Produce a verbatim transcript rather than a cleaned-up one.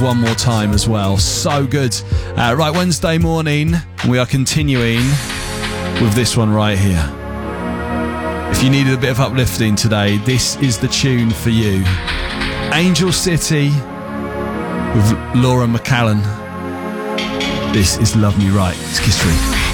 one more time as well. So good. Uh, right, Wednesday morning, we are continuing with this one right here. If you needed a bit of uplifting today, this is the tune for you. Angel City with Laura McCallan. This is Love Me Right. It's Kiss Free.